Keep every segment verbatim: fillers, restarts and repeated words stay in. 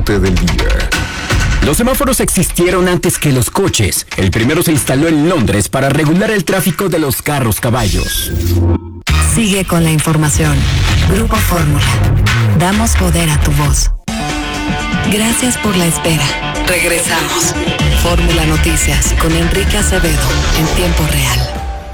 reporte del día. Los semáforos existieron antes que los coches. El primero se instaló en Londres para regular el tráfico de los carros caballos. Sigue con la información. Grupo Fórmula. Damos poder a tu voz. Gracias por la espera. Regresamos. Fórmula Noticias con Enrique Acevedo en tiempo real.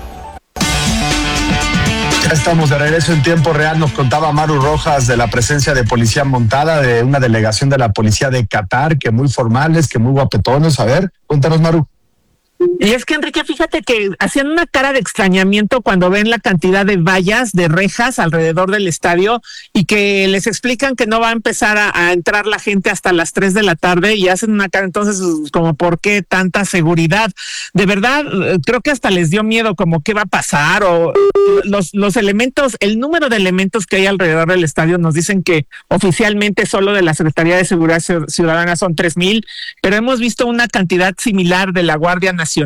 Ya estamos de regreso en tiempo real. Nos contaba Maru Rojas de la presencia de policía montada de una delegación de la policía de Qatar, que muy formales, que muy guapetones. A ver, cuéntanos, Maru. Y es que, Enrique, fíjate que hacían una cara de extrañamiento cuando ven la cantidad de vallas, de rejas alrededor del estadio y que les explican que no va a empezar a, a entrar la gente hasta las tres de la tarde y hacen una cara, entonces, como, ¿por qué tanta seguridad? De verdad, creo que hasta les dio miedo, como, ¿qué va a pasar? O los, los elementos, el número de elementos que hay alrededor del estadio nos dicen que oficialmente solo de la Secretaría de Seguridad Ciudadana son tres mil, pero hemos visto una cantidad similar de la Guardia Nacional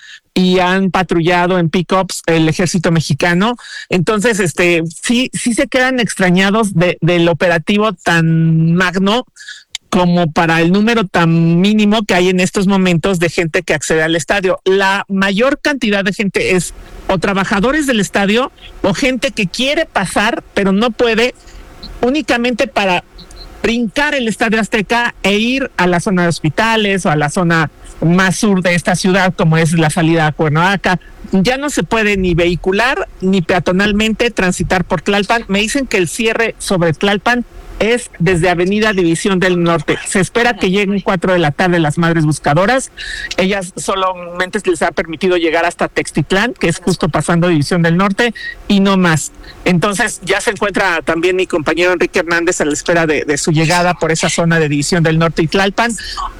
y han patrullado en pick-ups el ejército mexicano. Entonces, este, sí, sí se quedan extrañados de, del operativo tan magno como para el número tan mínimo que hay en estos momentos de gente que accede al estadio. La mayor cantidad de gente es o trabajadores del estadio o gente que quiere pasar, pero no puede, únicamente para brincar el Estadio Azteca e ir a la zona de hospitales o a la zona más sur de esta ciudad, como es la salida a Cuernavaca. Ya no se puede ni vehicular ni peatonalmente transitar por Tlalpan. Me dicen que el cierre sobre Tlalpan es desde Avenida División del Norte. Se espera que lleguen cuatro de la tarde las madres buscadoras. Ellas solamente les ha permitido llegar hasta Textitlán, que es justo pasando División del Norte, y no más. Entonces ya se encuentra también mi compañero Enrique Hernández a la espera de, de su llegada por esa zona de División del Norte y Tlalpan.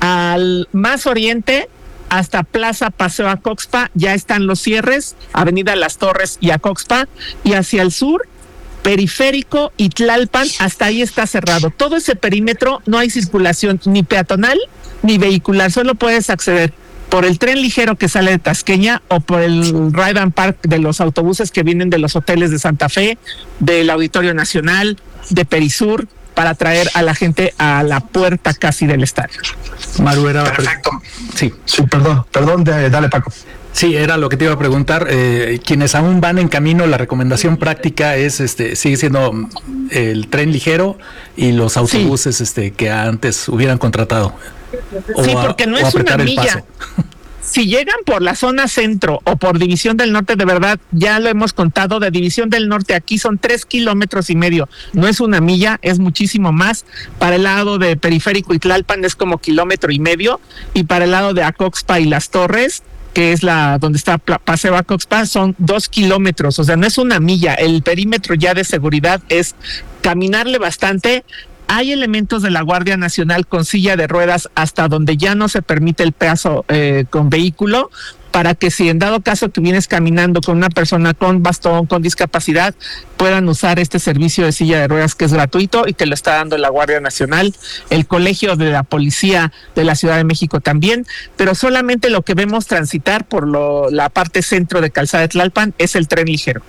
Al más oriente, hasta Plaza Paseo Acoxpa, ya están los cierres, Avenida Las Torres y Acoxpa, y hacia el sur, Periférico y Tlalpan, hasta ahí está cerrado. Todo ese perímetro no hay circulación ni peatonal ni vehicular, solo puedes acceder por el tren ligero que sale de Tasqueña o por el Ride and Park de los autobuses que vienen de los hoteles de Santa Fe, del Auditorio Nacional, de Perisur, para traer a la gente a la puerta casi del estadio. Maru, era... Perfecto. Sí. Sí, perdón, perdón, dale, Paco. Sí, era lo que te iba a preguntar. Eh, quienes aún van en camino, la recomendación práctica es, este, sigue siendo el tren ligero y los autobuses, sí, este, que antes hubieran contratado. O sí, porque a, no es una milla. Si llegan por la zona centro o por División del Norte, de verdad, ya lo hemos contado, de División del Norte aquí son tres kilómetros y medio. No es una milla, es muchísimo más. Para el lado de Periférico y Tlalpan es como kilómetro y medio. Y para el lado de Acoxpa y Las Torres, que es la donde está Paseo Acoxpa, son dos kilómetros. O sea, no es una milla. El perímetro ya de seguridad es caminarle bastante. Hay elementos de la Guardia Nacional con silla de ruedas hasta donde ya no se permite el paso eh, con vehículo, para que si en dado caso que vienes caminando con una persona con bastón, con discapacidad, puedan usar este servicio de silla de ruedas que es gratuito y que lo está dando la Guardia Nacional, el Colegio de la Policía de la Ciudad de México también, pero solamente lo que vemos transitar por lo, la parte centro de Calzada de Tlalpan es el tren ligero.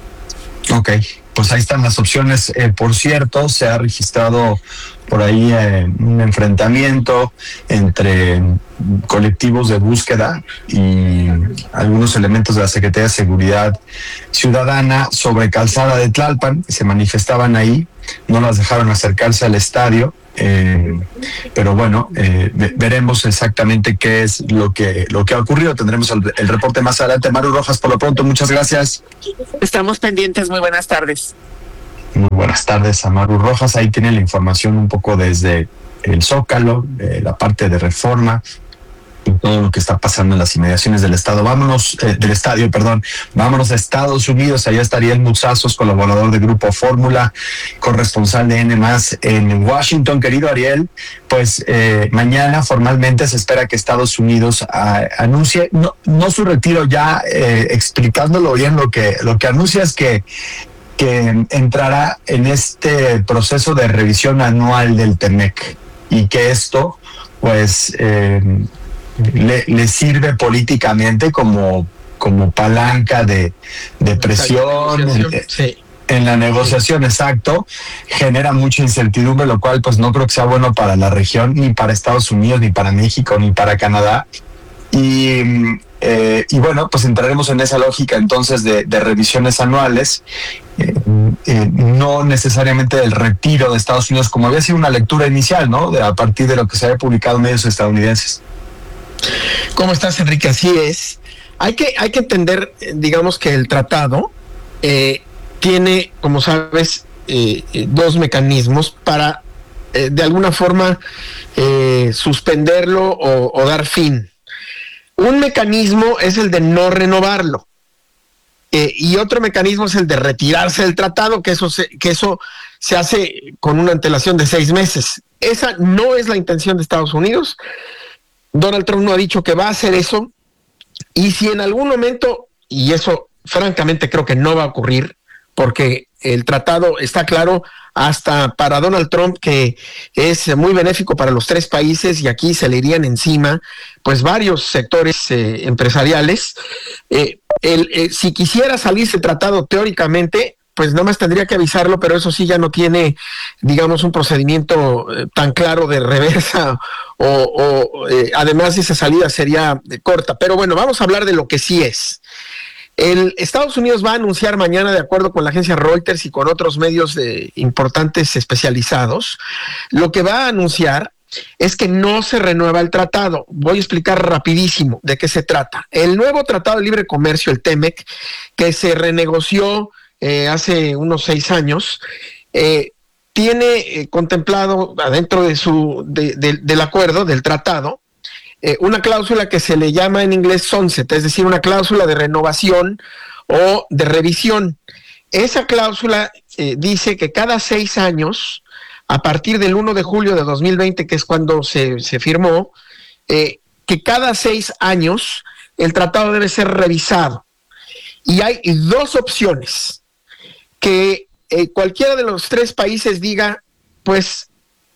Ok, pues ahí están las opciones. Eh, por cierto, se ha registrado por ahí eh, un enfrentamiento entre colectivos de búsqueda y algunos elementos de la Secretaría de Seguridad Ciudadana sobre Calzada de Tlalpan. Se manifestaban ahí, no las dejaron acercarse al estadio. Eh, pero bueno, eh, veremos exactamente qué es lo que lo que ha ocurrido. Tendremos el, el reporte más adelante. Maru Rojas, por lo pronto, muchas gracias. Estamos pendientes. Muy buenas tardes. Muy buenas tardes a Maru Rojas. Ahí tiene la información un poco desde el Zócalo, eh, la parte de Reforma, y todo lo que está pasando en las inmediaciones del estado. Vámonos, eh, del estadio, perdón. Vámonos a Estados Unidos. Allá está Ariel Muzazos, colaborador de Grupo Fórmula, corresponsal de N más en Washington. Querido Ariel, pues eh, mañana formalmente se espera que Estados Unidos a, anuncie, no, no su retiro ya, eh, explicándolo bien, lo que, lo que anuncia es que que entrará en este proceso de revisión anual del TEMEC y que esto, pues, eh, le, le sirve políticamente como, como palanca de, de presión. Sí. En la negociación, exacto, genera mucha incertidumbre, lo cual pues no creo que sea bueno para la región, ni para Estados Unidos, ni para México, ni para Canadá. Y, eh, y bueno, pues entraremos en esa lógica entonces de, de revisiones anuales, eh, eh, no necesariamente del retiro de Estados Unidos, como había sido una lectura inicial, ¿no? De, a partir de lo que se había publicado en medios estadounidenses. ¿Cómo estás, Enrique? Así es. Hay que, hay que entender, digamos, que el tratado eh, tiene, como sabes, eh, eh, dos mecanismos para, eh, de alguna forma, eh, suspenderlo o, o dar fin. Un mecanismo es el de no renovarlo, eh, y otro mecanismo es el de retirarse del tratado, que eso, se, que eso se hace con una antelación de seis meses. Esa no es la intención de Estados Unidos. Donald Trump no ha dicho que va a hacer eso, y si en algún momento, y eso francamente creo que no va a ocurrir, porque el tratado está claro hasta para Donald Trump que es muy benéfico para los tres países, y aquí se le irían encima pues varios sectores eh, empresariales. Eh, el, eh, si quisiera salirse el tratado teóricamente, pues nada más tendría que avisarlo, pero eso sí ya no tiene, digamos, un procedimiento eh, tan claro de reversa, o, o eh, además esa salida sería eh, corta. Pero bueno, vamos a hablar de lo que sí es. El Estados Unidos va a anunciar mañana, de acuerdo con la agencia Reuters y con otros medios de, importantes especializados, lo que va a anunciar es que no se renueva el tratado. Voy a explicar rapidísimo de qué se trata. El nuevo Tratado de Libre Comercio, el TEMEC, que se renegoció eh, hace unos seis años, eh, tiene eh, contemplado adentro de su de, de, del acuerdo, del tratado, Eh, una cláusula que se le llama en inglés sunset, es decir, una cláusula de renovación o de revisión. Esa cláusula eh, dice que cada seis años, a partir del primero de julio de dos mil veinte, que es cuando se, se firmó, eh, que cada seis años el tratado debe ser revisado. Y hay dos opciones: que eh, cualquiera de los tres países diga, pues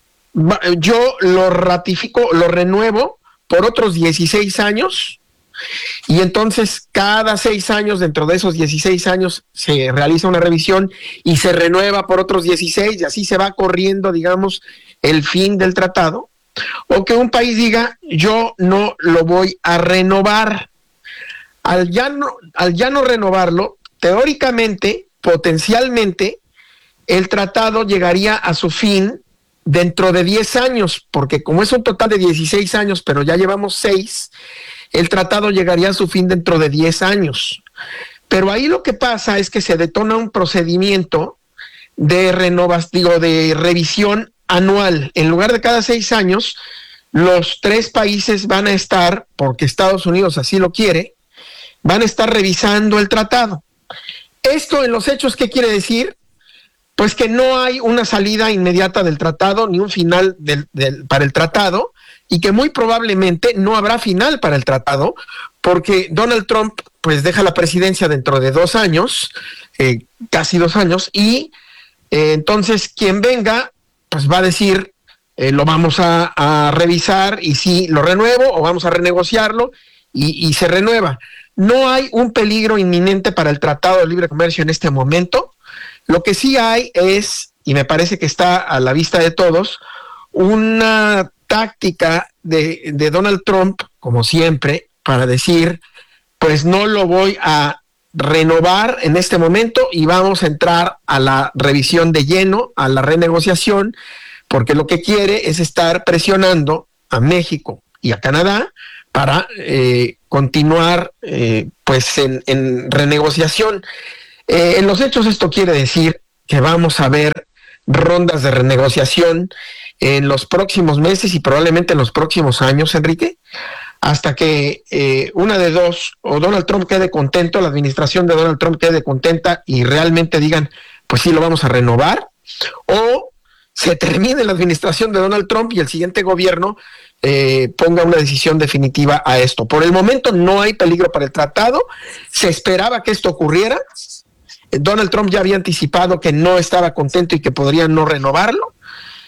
yo lo ratifico, lo renuevo por otros dieciséis años, y entonces cada seis años, dentro de esos dieciséis años, se realiza una revisión y se renueva por otros dieciséis, y así se va corriendo, digamos, el fin del tratado. O que un país diga, yo no lo voy a renovar. Al ya no, al ya no renovarlo, teóricamente, potencialmente, el tratado llegaría a su fin dentro de diez años, porque como es un total de dieciséis años, pero ya llevamos seis, el tratado llegaría a su fin dentro de diez años. Pero ahí lo que pasa es que se detona un procedimiento de renovas, digo, de revisión anual. En lugar de cada seis años, los tres países van a estar, porque Estados Unidos así lo quiere, van a estar revisando el tratado. Esto en los hechos, ¿qué quiere decir? Pues que no hay una salida inmediata del tratado, ni un final del, del, para el tratado, y que muy probablemente no habrá final para el tratado, porque Donald Trump pues deja la presidencia dentro de dos años, eh, casi dos años, y eh, entonces quien venga pues va a decir, eh, lo vamos a, a revisar, y si lo renuevo, o vamos a renegociarlo, y, y se renueva. No hay un peligro inminente para el Tratado de Libre Comercio en este momento. Lo que sí hay es, y me parece que está a la vista de todos, una táctica de, de Donald Trump, como siempre, para decir, pues no lo voy a renovar en este momento y vamos a entrar a la revisión de lleno, a la renegociación, porque lo que quiere es estar presionando a México y a Canadá para eh, continuar eh, pues en, en renegociación. Eh, en los hechos esto quiere decir que vamos a ver rondas de renegociación en los próximos meses y probablemente en los próximos años, Enrique, hasta que eh, una de dos, o Donald Trump quede contento, la administración de Donald Trump quede contenta y realmente digan, pues sí, lo vamos a renovar, o se termine la administración de Donald Trump y el siguiente gobierno eh, ponga una decisión definitiva a esto. Por el momento no hay peligro para el tratado, se esperaba que esto ocurriera. Donald Trump ya había anticipado que no estaba contento y que podría no renovarlo,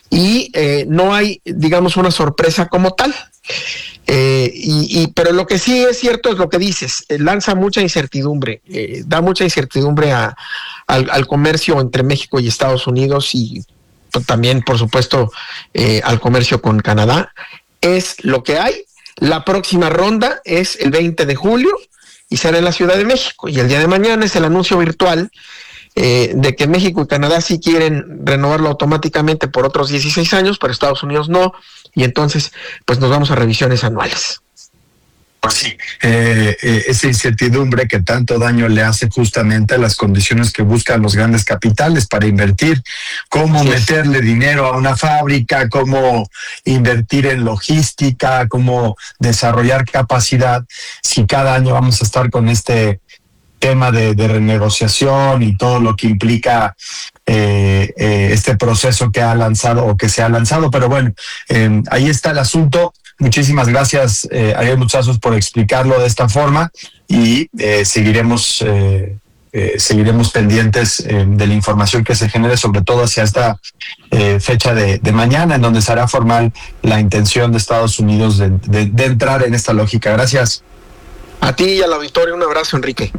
y eh, no hay, digamos, una sorpresa como tal. Eh, y, y pero lo que sí es cierto es lo que dices, eh, lanza mucha incertidumbre, eh, da mucha incertidumbre a, al, al comercio entre México y Estados Unidos y pues, también, por supuesto, eh, al comercio con Canadá. Es lo que hay. La próxima ronda es el veinte de julio y será en la Ciudad de México. Y el día de mañana es el anuncio virtual eh, de que México y Canadá sí quieren renovarlo automáticamente por otros dieciséis años, pero Estados Unidos no. Y entonces, pues nos vamos a revisiones anuales. Pues sí, eh, eh, esa incertidumbre que tanto daño le hace justamente a las condiciones que buscan los grandes capitales para invertir, cómo sí. meterle dinero a una fábrica, cómo invertir en logística, cómo desarrollar capacidad, si cada año vamos a estar con este tema de, de renegociación y todo lo que implica eh, eh, este proceso que ha lanzado o que se ha lanzado. Pero bueno, eh, ahí está el asunto. Muchísimas gracias, eh, Ariel Mutazos, por explicarlo de esta forma y eh, seguiremos eh, eh, seguiremos pendientes eh, de la información que se genere, sobre todo hacia esta eh, fecha de, de mañana, en donde será formal la intención de Estados Unidos de, de, de entrar en esta lógica. Gracias. A ti y al auditorio, un abrazo, Enrique.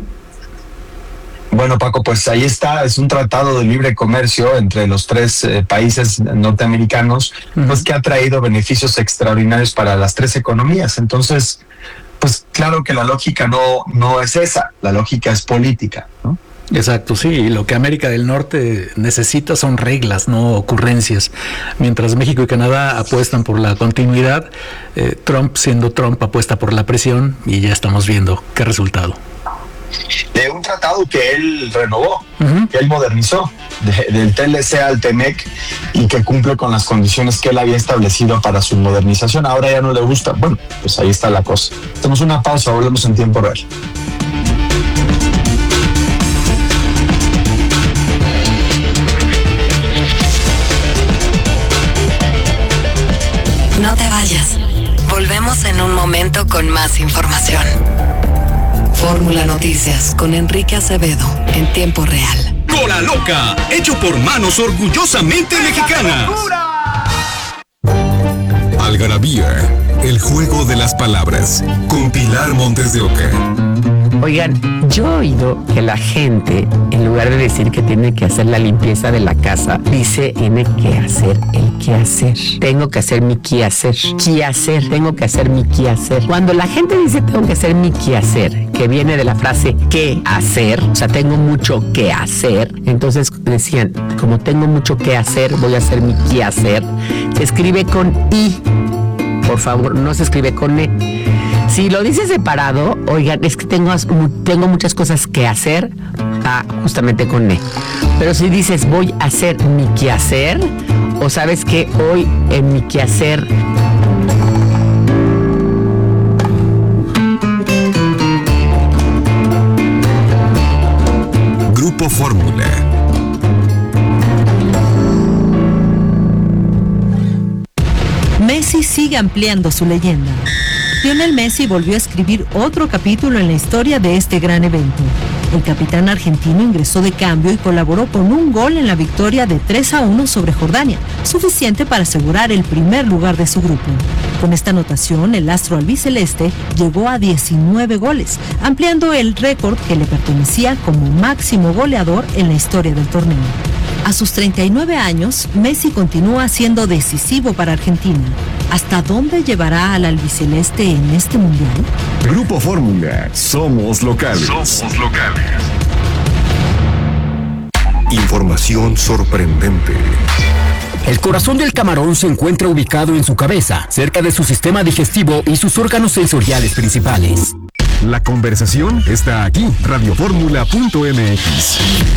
Bueno, Paco, pues ahí está, es un tratado de libre comercio entre los tres eh, países norteamericanos, uh-huh. pues que ha traído beneficios extraordinarios para las tres economías. Entonces, pues claro que la lógica no, no es esa, la lógica es política, ¿no? Exacto, sí, y lo que América del Norte necesita son reglas, no ocurrencias. Mientras México y Canadá apuestan por la continuidad, eh, Trump, siendo Trump, apuesta por la presión y ya estamos viendo qué resultado. De un tratado que él renovó, uh-huh. que él modernizó, de, del T L C al T M E C, y que cumple con las condiciones que él había establecido para su modernización. Ahora ya no le gusta. Bueno, pues ahí está la cosa. Hacemos una pausa, volvemos en tiempo real. No te vayas. Volvemos en un momento con más información. Fórmula Noticias con Enrique Acevedo en tiempo real. Cola Loca, hecho por manos orgullosamente mexicanas. Algarabía, el juego de las palabras, con Pilar Montes de Oca. Oigan, yo he oído que la gente, en lugar de decir que tiene que hacer la limpieza de la casa, dice tiene que hacer el quehacer. Tengo que hacer mi quehacer. Quehacer, tengo que hacer mi quehacer. Cuando la gente dice tengo que hacer mi quehacer, que viene de la frase qué hacer, o sea, tengo mucho que hacer, entonces decían, como tengo mucho que hacer, voy a hacer mi quehacer. Se escribe con I, por favor, no se escribe con E. Si lo dices separado, oigan, es que tengo, tengo muchas cosas que hacer, ah, justamente con E. Pero si dices voy a hacer mi quehacer, o sabes que hoy en mi quehacer Grupo Fórmula. Messi sigue ampliando su leyenda. Lionel Messi volvió a escribir otro capítulo en la historia de este gran evento. El capitán argentino ingresó de cambio y colaboró con un gol en la victoria de tres a uno sobre Jordania, suficiente para asegurar el primer lugar de su grupo. Con esta anotación, el astro albiceleste llegó a diecinueve goles, ampliando el récord que le pertenecía como máximo goleador en la historia del torneo. A sus treinta y nueve años, Messi continúa siendo decisivo para Argentina. ¿Hasta dónde llevará al albiceleste en este mundial? Grupo Fórmula, somos locales. Somos locales. Información sorprendente. El corazón del camarón se encuentra ubicado en su cabeza, cerca de su sistema digestivo y sus órganos sensoriales principales. La conversación está aquí, radio fórmula punto m x.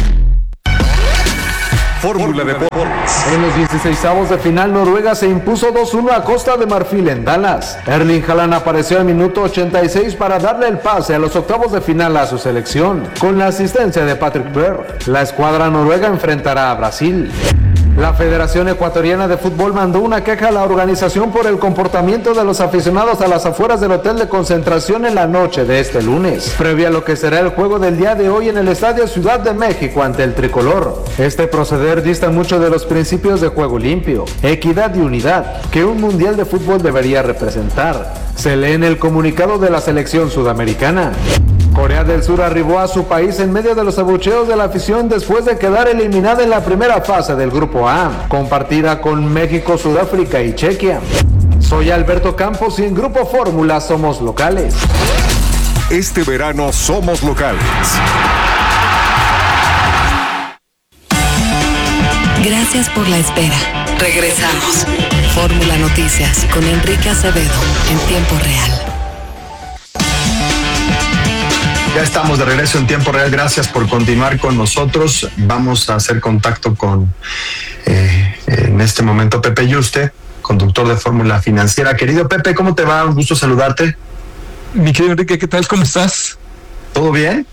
Fórmula Deportes. En los dieciseisavos de final, Noruega se impuso dos uno a Costa de Marfil en Dallas. Erling Haaland apareció al minuto ochenta y seis para darle el pase a los octavos de final a su selección. Con la asistencia de Patrick Berg, la escuadra noruega enfrentará a Brasil. La Federación Ecuatoriana de Fútbol mandó una queja a la organización por el comportamiento de los aficionados a las afueras del hotel de concentración en la noche de este lunes, previo a lo que será el juego del día de hoy en el Estadio Ciudad de México ante el tricolor. Este proceder dista mucho de los principios de juego limpio, equidad y unidad que un mundial de fútbol debería representar. Se lee en el comunicado de la selección sudamericana. Corea del Sur arribó a su país en medio de los abucheos de la afición después de quedar eliminada en la primera fase del Grupo A, compartida con México, Sudáfrica y Chequia. Soy Alberto Campos y en Grupo Fórmula somos locales. Este verano somos locales. Gracias por la espera. Regresamos. Fórmula Noticias con Enrique Acevedo en tiempo real. Ya estamos de regreso en tiempo real. Gracias por continuar con nosotros. Vamos a hacer contacto con, eh, en este momento, Pepe Yuste, conductor de Fórmula Financiera. Querido Pepe, ¿cómo te va? Un gusto saludarte. Mi querido Enrique, ¿qué tal? ¿Cómo estás? ¿Todo bien?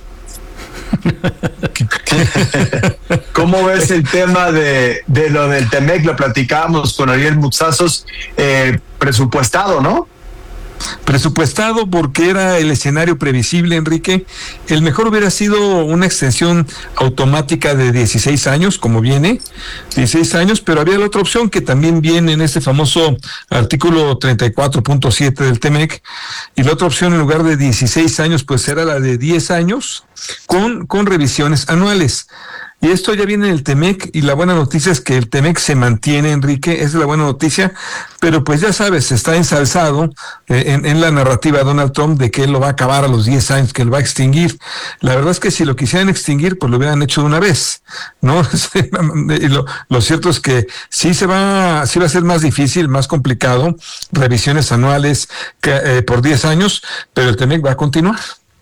¿Cómo ves el tema de, de lo del Temec? Lo platicábamos con Ariel Mutsazos, eh, presupuestado, ¿no? Presupuestado porque era el escenario previsible, Enrique. El mejor hubiera sido una extensión automática de dieciséis años, como viene, dieciséis años, pero había la otra opción que también viene en este famoso artículo treinta y cuatro punto siete del Temec, y la otra opción en lugar de dieciséis años, pues era la de diez años, con, con revisiones anuales. Y esto ya viene en el Temec, y la buena noticia es que el Temec se mantiene, Enrique, esa es la buena noticia, pero pues ya sabes, está ensalzado eh, en, en la narrativa de Donald Trump de que él lo va a acabar a los diez años, que él va a extinguir. La verdad es que si lo quisieran extinguir, pues lo hubieran hecho de una vez, ¿no? Y lo, lo cierto es que sí se va, sí va a ser más difícil, más complicado, revisiones anuales que, eh, por diez años, pero el Temec va a continuar.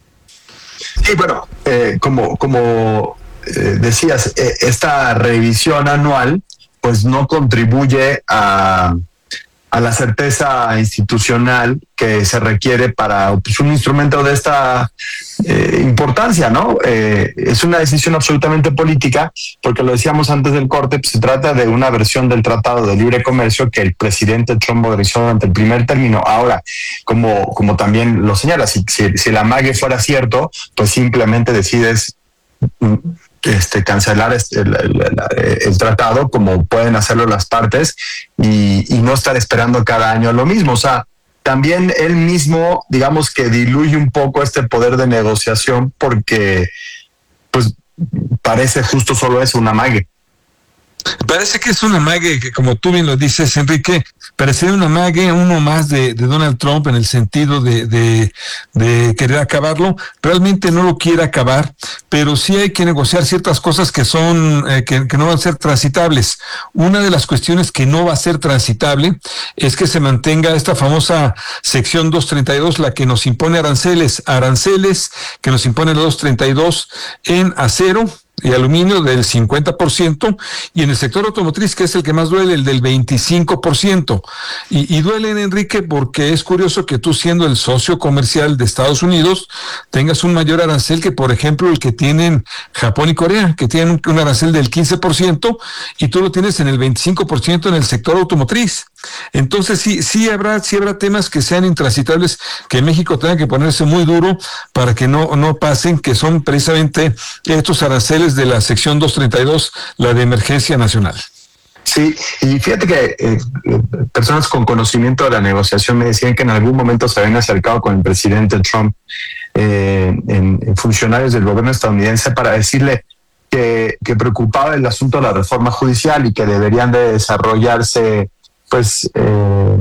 Sí, bueno, eh, como, como eh, decías, eh, esta revisión anual pues no contribuye a, a la certeza institucional que se requiere para pues, un instrumento de esta eh, importancia, ¿no? Eh, es una decisión absolutamente política, porque lo decíamos antes del corte, pues, se trata de una versión del Tratado de Libre Comercio que el presidente Trump moderó ante el primer término. Ahora, como, como también lo señala, si, si, si el amague fuera cierto, pues simplemente decides este, cancelar este, el, el, el, el tratado, como pueden hacerlo las partes, y, y no estar esperando cada año lo mismo. O sea, también él mismo, digamos que diluye un poco este poder de negociación, porque pues parece justo solo eso, un amague. Parece que es un amague que, como tú bien lo dices, Enrique, parece un amague, uno más de, de Donald Trump en el sentido de, de, de querer acabarlo. Realmente no lo quiere acabar, pero sí hay que negociar ciertas cosas que son eh, que, que no van a ser transitables. Una de las cuestiones que no va a ser transitable es que se mantenga esta famosa sección doscientos treinta y dos, la que nos impone aranceles, aranceles que nos impone la doscientos treinta y dos en acero y aluminio del cincuenta por ciento, y en el sector automotriz, que es el que más duele, el del veinticinco por ciento. Y, y duelen, Enrique, porque es curioso que tú, siendo el socio comercial de Estados Unidos, tengas un mayor arancel que, por ejemplo, el que tienen Japón y Corea, que tienen un, un arancel del quince por ciento, y tú lo tienes en el veinticinco por ciento en el sector automotriz. Entonces sí, sí habrá, sí habrá temas que sean intransitables, que México tenga que ponerse muy duro para que no, no pasen, que son precisamente estos aranceles de la sección doscientos treinta y dos, la de emergencia nacional. Sí, y fíjate que eh, personas con conocimiento de la negociación me decían que en algún momento se habían acercado con el presidente Trump, eh, en, en funcionarios del gobierno estadounidense, para decirle que, que preocupaba el asunto de la reforma judicial y que deberían de desarrollarse pues eh,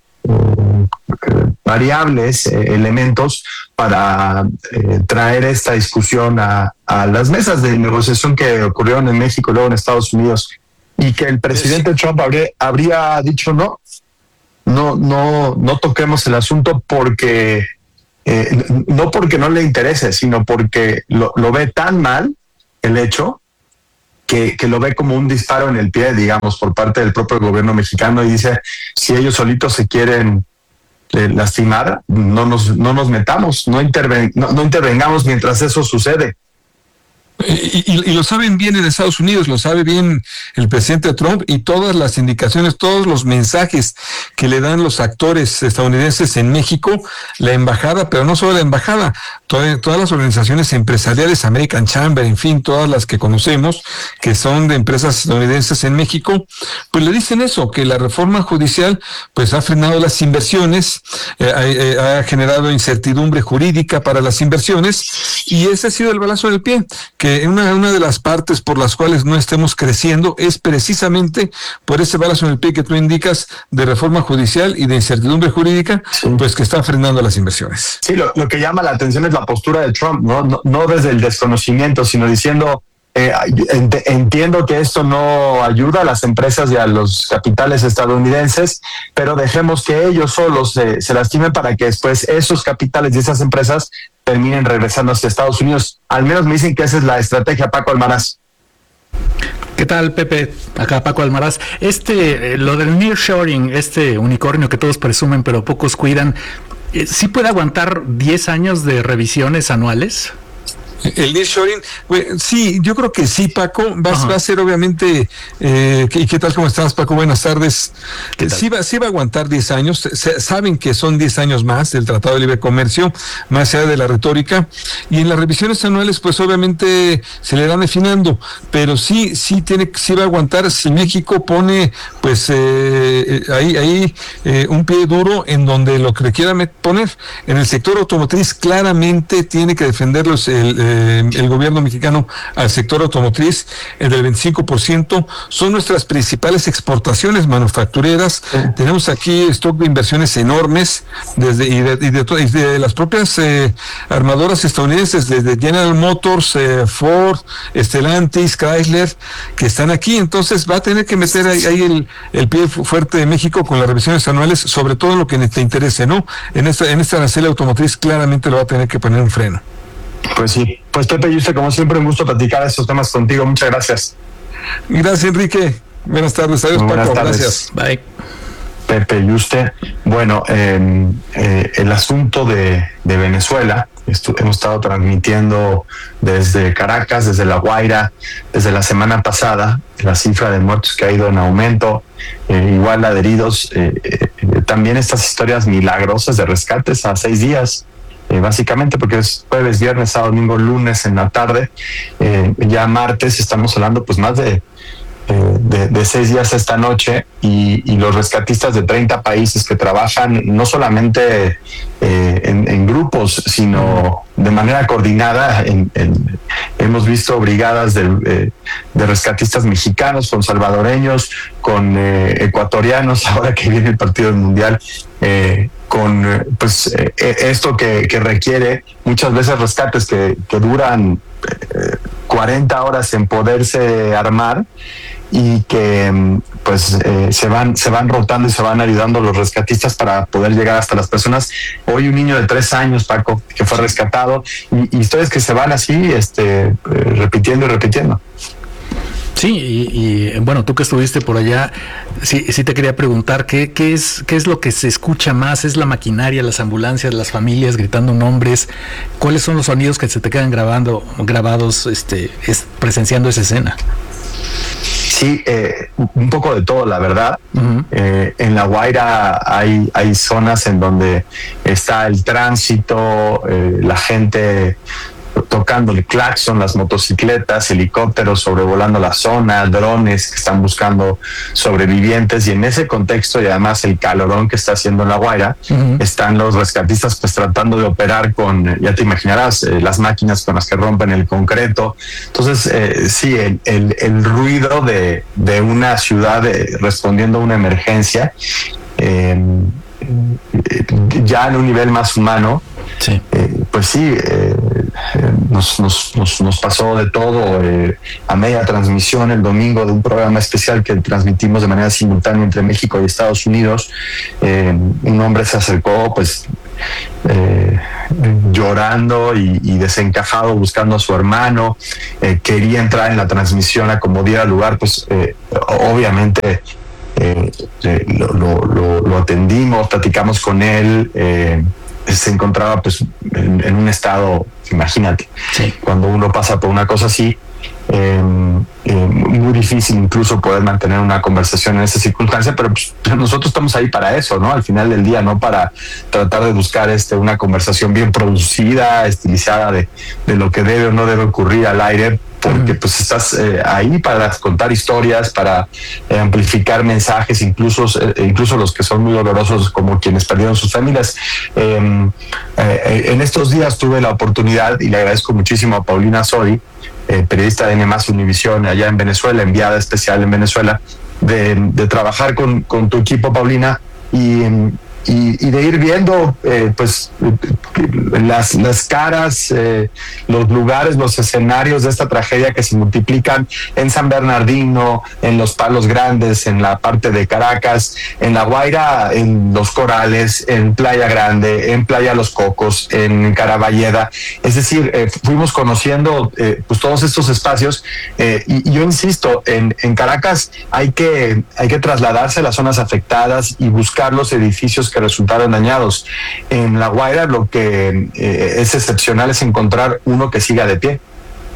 eh, variables, eh, elementos para eh, traer esta discusión a, a las mesas de negociación que ocurrieron en México y luego en Estados Unidos, y que el presidente sí. Trump habría, habría dicho no, no, no, no toquemos el asunto porque eh, no porque no le interese, sino porque lo, lo ve tan mal el hecho Que, que lo ve como un disparo en el pie, digamos, por parte del propio gobierno mexicano, y dice, si ellos solitos se quieren eh, lastimar, no nos, no nos metamos, no, interven, no, no intervengamos mientras eso sucede. Y, y, y lo saben bien en Estados Unidos, lo sabe bien el presidente Trump, y todas las indicaciones, todos los mensajes que le dan los actores estadounidenses en México, la embajada, pero no solo la embajada, todas, todas las organizaciones empresariales, American Chamber, en fin, todas las que conocemos, que son de empresas estadounidenses en México, pues le dicen eso, que la reforma judicial pues ha frenado las inversiones, eh, eh, ha generado incertidumbre jurídica para las inversiones, y ese ha sido el balazo en el pie, que una, una de las partes por las cuales no estemos creciendo es precisamente por ese balazo en el pie que tú indicas de reforma judicial y de incertidumbre jurídica, sí, pues que está frenando las inversiones. Sí, lo, lo que llama la atención es la postura de Trump, no, no, no desde el desconocimiento, sino diciendo, eh, ent- entiendo que esto no ayuda a las empresas y a los capitales estadounidenses, pero dejemos que ellos solos se, se lastimen para que después esos capitales y esas empresas terminen regresando hacia Estados Unidos. Al menos me dicen que esa es la estrategia, Paco Almaraz. ¿Qué tal, Pepe? Acá Paco Almaraz. Este, eh, lo del nearshoring, este unicornio que todos presumen pero pocos cuidan, eh, ¿sí puede aguantar diez años de revisiones anuales? El nearshoring, sí, yo creo que sí, Paco, va, va a ser obviamente, eh, ¿y qué tal, cómo estás, Paco? Buenas tardes. Sí va, sí va a aguantar diez años, se, saben que son diez años más del Tratado de Libre Comercio, más allá de la retórica, y en las revisiones anuales, pues obviamente se le irán afinando, pero sí, sí tiene, sí va a aguantar si México pone, pues, eh, ahí, ahí eh, un pie duro en donde lo que quiera poner. En el sector automotriz, claramente tiene que defenderlos el, eh, el gobierno mexicano al sector automotriz, el del veinticinco por ciento, son nuestras principales exportaciones manufactureras. Sí. Tenemos aquí stock de inversiones enormes desde y de, y de, y de las propias eh, armadoras estadounidenses, desde General Motors, eh, Ford, Stellantis, Chrysler, que están aquí. Entonces va a tener que meter ahí, ahí el, el pie fuerte de México con las revisiones anuales, sobre todo en lo que te interese, ¿no? En esta, en esta arancel automotriz claramente lo va a tener que poner un freno. Pues sí, pues Pepe y usted, como siempre, un gusto platicar estos temas contigo. Muchas gracias. Gracias, Enrique. Buenas tardes. Adiós, Paco. Gracias. Bye. Pepe y usted. Bueno, eh, eh, el asunto de, de Venezuela, esto, hemos estado transmitiendo desde Caracas, desde La Guaira, desde la semana pasada, la cifra de muertos que ha ido en aumento, eh, igual la de heridos, eh, eh, también estas historias milagrosas de rescates a seis días. Eh, básicamente porque es jueves, viernes, sábado, domingo, lunes en la tarde, eh, ya martes estamos hablando pues más de, eh, de, de seis días esta noche, y, y los rescatistas de treinta países que trabajan no solamente eh, en, en grupos, sino de manera coordinada. En, en, hemos visto brigadas de, eh, de rescatistas mexicanos con salvadoreños, con eh, ecuatorianos, ahora que viene el partido del Mundial, eh, con pues eh, esto que, que requiere muchas veces rescates que, que duran eh, cuarenta horas en poderse armar, y que pues eh, se van se van rotando y se van ayudando los rescatistas para poder llegar hasta las personas. Hoy un niño de tres años, Paco, que fue rescatado, y, y historias que se van así este eh, repitiendo y repitiendo. Sí, y, y bueno, tú que estuviste por allá, sí, sí te quería preguntar, ¿qué, qué es qué es lo que se escucha más? ¿Es la maquinaria, las ambulancias, las familias gritando nombres? ¿Cuáles son los sonidos que se te quedan grabando, grabados, este, es, presenciando esa escena? Sí, eh, un poco de todo, la verdad. Uh-huh. Eh, en La Guaira hay, hay zonas en donde está el tránsito, eh, la gente tocando el claxon, las motocicletas, helicópteros sobrevolando la zona, drones que están buscando sobrevivientes, y en ese contexto, y además el calorón que está haciendo en La Guaira, uh-huh, están los rescatistas pues tratando de operar con, ya te imaginarás, eh, las máquinas con las que rompen el concreto. Entonces, eh, sí, el, el, el ruido de, de una ciudad eh, respondiendo a una emergencia, eh, ya en un nivel más humano, sí. Eh, pues sí, eh, eh, nos, nos, nos, nos pasó de todo. Eh, a media transmisión el domingo de un programa especial que transmitimos de manera simultánea entre México y Estados Unidos, eh, un hombre se acercó pues eh, llorando y, y desencajado buscando a su hermano, eh, quería entrar en la transmisión a como diera lugar, pues eh, obviamente Eh, eh, lo, lo, lo, lo atendimos, platicamos con él, eh, se encontraba pues en, en un estado, imagínate, sí. Cuando uno pasa por una cosa así, eh, eh, muy difícil incluso poder mantener una conversación en esa circunstancia, pero pues, nosotros estamos ahí para eso, ¿no? Al final del día, no para tratar de buscar este una conversación bien producida, estilizada de, de lo que debe o no debe ocurrir al aire, porque pues estás eh, ahí para contar historias, para eh, amplificar mensajes, incluso, eh, incluso los que son muy dolorosos, como quienes perdieron sus familias. Eh, eh, en estos días tuve la oportunidad, y le agradezco muchísimo a Paulina Sodi, eh, periodista de N más Univisión allá en Venezuela, enviada especial en Venezuela, de, de trabajar con, con tu equipo, Paulina, y... Y, y de ir viendo eh, pues las, las caras, eh, los lugares, los escenarios de esta tragedia que se multiplican en San Bernardino, en Los Palos Grandes, en la parte de Caracas, en La Guaira, en Los Corales, en Playa Grande, en Playa Los Cocos, en Caraballeda. Es decir, eh, fuimos conociendo eh, pues todos estos espacios eh, y, y yo insisto, en, en Caracas hay que, hay que trasladarse a las zonas afectadas y buscar los edificios que resultaron dañados. En La Guaira lo que eh, es excepcional es encontrar uno que siga de pie.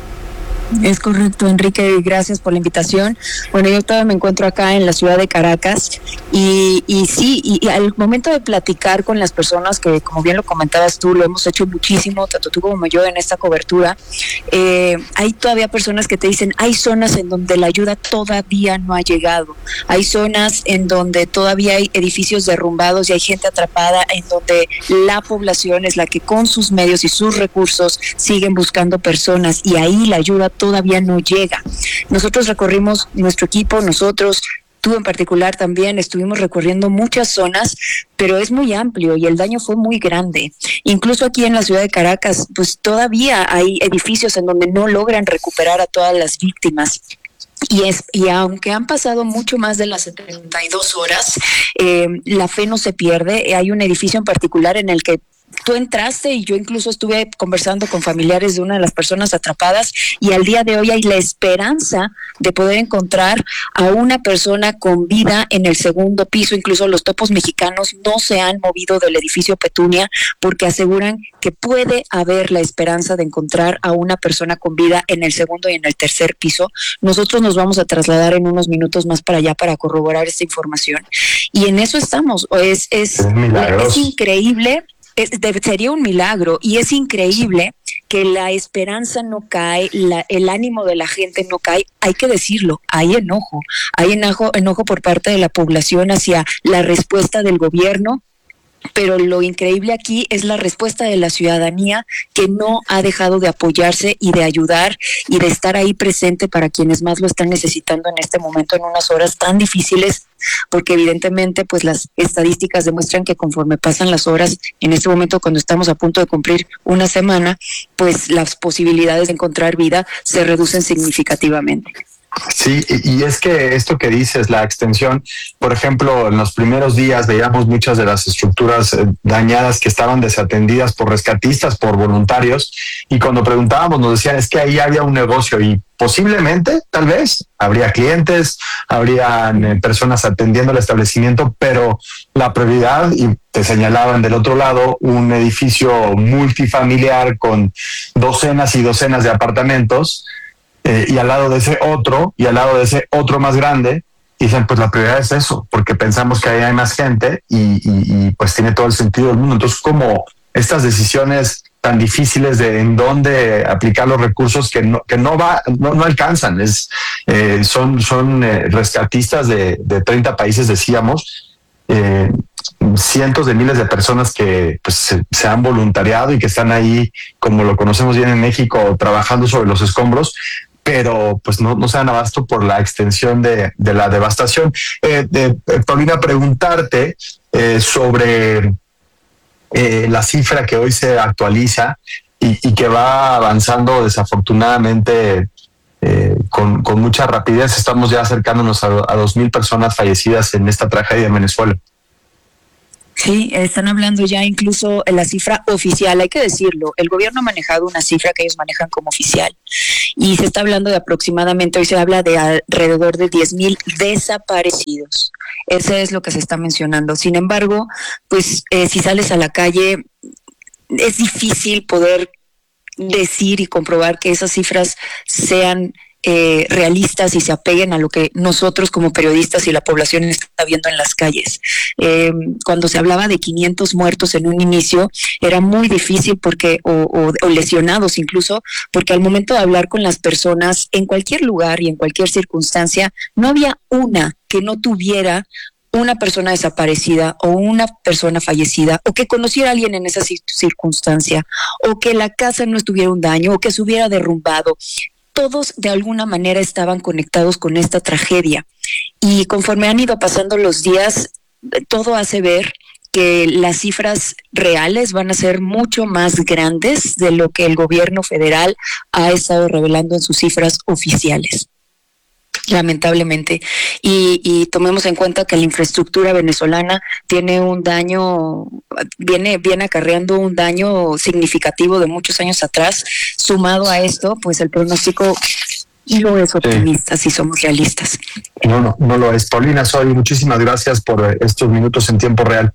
Es correcto, Enrique, gracias por la invitación. Bueno, yo todavía me encuentro acá en la ciudad de Caracas y, y sí, y, y al momento de platicar con las personas que, como bien lo comentabas tú, lo hemos hecho muchísimo, tanto tú como yo en esta cobertura, eh, hay todavía personas que te dicen, hay zonas en donde la ayuda todavía no ha llegado, hay zonas en donde todavía hay edificios derrumbados y hay gente atrapada, en donde la población es la que con sus medios y sus recursos siguen buscando personas y ahí la ayuda todavía no llega. Nosotros recorrimos, nuestro equipo, nosotros, tú en particular también, estuvimos recorriendo muchas zonas, pero es muy amplio y el daño fue muy grande. Incluso aquí en la ciudad de Caracas, pues todavía hay edificios en donde no logran recuperar a todas las víctimas. Y es y aunque han pasado mucho más de las setenta y dos horas, eh, la fe no se pierde. Hay un edificio en particular en el que tú entraste y yo incluso estuve conversando con familiares de una de las personas atrapadas y al día de hoy hay la esperanza de poder encontrar a una persona con vida en el segundo piso. Incluso los topos mexicanos no se han movido del edificio Petunia porque aseguran que puede haber la esperanza de encontrar a una persona con vida en el segundo y en el tercer piso. Nosotros nos vamos a trasladar en unos minutos más para allá para corroborar esta información y en eso estamos. Es, es, es increíble. Es, sería un milagro y es increíble que la esperanza no cae, la, el ánimo de la gente no cae. Hay que decirlo, hay enojo, hay enojo, enojo por parte de la población hacia la respuesta del gobierno, pero lo increíble aquí es la respuesta de la ciudadanía que no ha dejado de apoyarse y de ayudar y de estar ahí presente para quienes más lo están necesitando en este momento, en unas horas tan difíciles, porque evidentemente pues las estadísticas demuestran que conforme pasan las horas, en este momento cuando estamos a punto de cumplir una semana, pues las posibilidades de encontrar vida se reducen significativamente. Sí, y es que esto que dices, la extensión, por ejemplo, en los primeros días veíamos muchas de las estructuras dañadas que estaban desatendidas por rescatistas, por voluntarios, y cuando preguntábamos nos decían, es que ahí había un negocio y posiblemente, tal vez, habría clientes, habrían personas atendiendo el establecimiento, pero la prioridad, y te señalaban del otro lado, un edificio multifamiliar con docenas y docenas de apartamentos, Eh, y al lado de ese otro, y al lado de ese otro más grande, dicen, pues la prioridad es eso, porque pensamos que ahí hay más gente y, y, y pues tiene todo el sentido del mundo. Entonces, como estas decisiones tan difíciles de en dónde aplicar los recursos que no, que no va, no, no alcanzan, es, eh, son, son eh, rescatistas de, de treinta países, decíamos, eh, cientos de miles de personas que pues, se, se han voluntariado y que están ahí, como lo conocemos bien en México, trabajando sobre los escombros, pero pues no, no se dan abasto por la extensión de, de la devastación. Eh, de, eh, Paulina, preguntarte eh, sobre eh, la cifra que hoy se actualiza y, y que va avanzando desafortunadamente eh, con, con mucha rapidez. Estamos ya acercándonos a, a dos mil personas fallecidas en esta tragedia en Venezuela. Sí, están hablando ya incluso en la cifra oficial, hay que decirlo, el gobierno ha manejado una cifra que ellos manejan como oficial y se está hablando de aproximadamente, hoy se habla de alrededor de diez mil desaparecidos, ese es lo que se está mencionando. Sin embargo, pues eh, si sales a la calle, es difícil poder decir y comprobar que esas cifras sean eh, realistas y se apeguen a lo que nosotros como periodistas y la población está viendo en las calles. Eh, cuando se hablaba de quinientos muertos en un inicio, era muy difícil porque o, o, o lesionados incluso, porque al momento de hablar con las personas en cualquier lugar y en cualquier circunstancia, no había una que no tuviera una persona desaparecida o una persona fallecida, o que conociera a alguien en esa circunstancia, o que la casa no estuviera un daño, o que se hubiera derrumbado. Todos de alguna manera estaban conectados con esta tragedia. Y conforme han ido pasando los días, todo hace ver que las cifras reales van a ser mucho más grandes de lo que el gobierno federal ha estado revelando en sus cifras oficiales, lamentablemente. Y, y tomemos en cuenta que la infraestructura venezolana tiene un daño, viene, viene acarreando un daño significativo de muchos años atrás. Sumado a esto, pues el pronóstico no es optimista, sí. Si somos realistas. No, no, no lo es. Paulina Sodi, muchísimas gracias por estos minutos en tiempo real.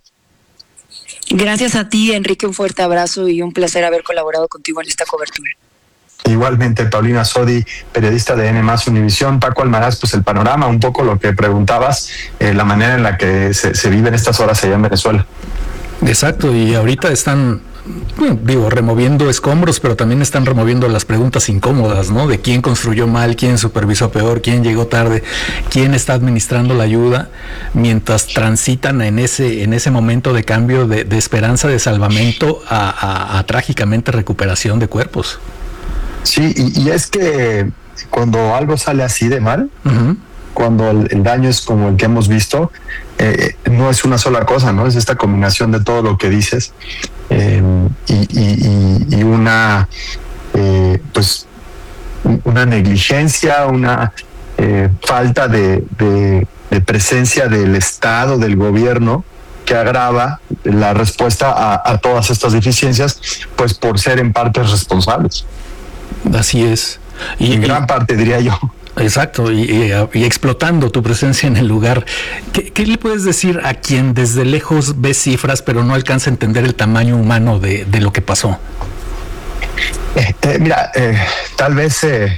Gracias a ti, Enrique, un fuerte abrazo y un placer haber colaborado contigo en esta cobertura. Igualmente, Paulina Sodi, periodista de N más Univisión. Paco Almaraz, pues el panorama, un poco lo que preguntabas, eh, la manera en la que se, se vive en estas horas allá en Venezuela. Exacto, y ahorita están, bueno, digo, removiendo escombros, pero también están removiendo las preguntas incómodas, ¿no? De quién construyó mal, quién supervisó peor, quién llegó tarde, quién está administrando la ayuda, mientras transitan en ese en ese momento de cambio de, de esperanza de salvamento a, a, a trágicamente recuperación de cuerpos. Sí, y, y es que cuando algo sale así de mal, uh-huh. cuando el, el daño es como el que hemos visto, eh, no es una sola cosa, ¿no? Es esta combinación de todo lo que dices eh, y, y, y una, eh, pues, una negligencia, una eh, falta de, de, de presencia del Estado, del gobierno, que agrava la respuesta a, a todas estas deficiencias, pues por ser en parte responsables. Así es. Y, en gran parte, diría yo. Exacto, y, y, y explotando tu presencia en el lugar. ¿Qué, ¿Qué le puedes decir a quien desde lejos ve cifras pero no alcanza a entender el tamaño humano de, de lo que pasó? Eh, eh, mira, eh, tal vez eh,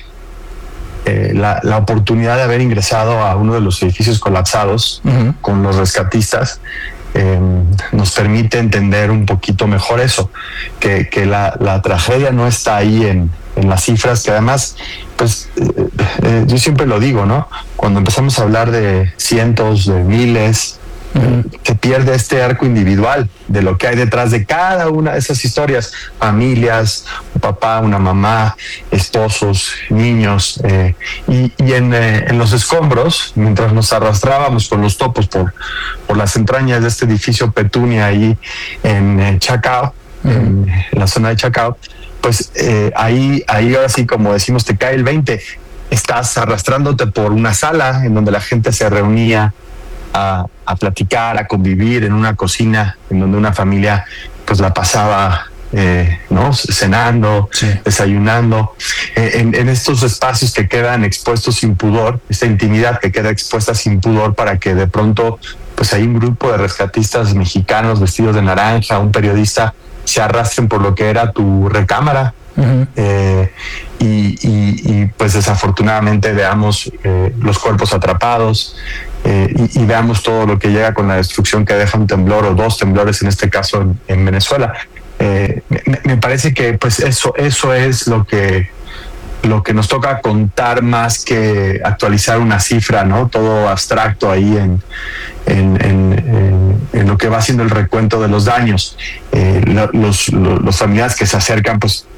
eh, la, la oportunidad de haber ingresado a uno de los edificios colapsados uh-huh. con los rescatistas eh, nos permite entender un poquito mejor eso, que, que la, la tragedia no está ahí en en las cifras, que además, pues eh, eh, yo siempre lo digo, ¿no? Cuando empezamos a hablar de cientos, de miles, uh-huh. eh, se pierde este arco individual de lo que hay detrás de cada una de esas historias. Familias, un papá, una mamá, esposos, niños, eh, y, y en, eh, en los escombros, mientras nos arrastrábamos con los topos por, por las entrañas de este edificio Petunia ahí en eh, Chacao, uh-huh. en, en la zona de Chacao, pues eh, ahí, ahí ahora sí, como decimos, te cae el veinte. Estás arrastrándote por una sala en donde la gente se reunía a, a platicar, a convivir en una cocina, en donde una familia pues la pasaba eh, ¿no? cenando, sí. desayunando, eh, en, en estos espacios que quedan expuestos sin pudor, esta intimidad que queda expuesta sin pudor, para que de pronto pues hay un grupo de rescatistas mexicanos vestidos de naranja, un periodista, se arrastren por lo que era tu recámara. Uh-huh. eh, y, y, y pues desafortunadamente veamos eh, los cuerpos atrapados eh, y, y veamos todo lo que llega con la destrucción que deja un temblor o dos temblores en este caso en, en Venezuela. Eh, me, me parece que pues eso, eso es lo que lo que nos toca contar, más que actualizar una cifra, ¿no? Todo abstracto ahí en, en, en, en, en lo que va siendo el recuento de los daños. Eh, los, los, los familiares que se acercan, pues,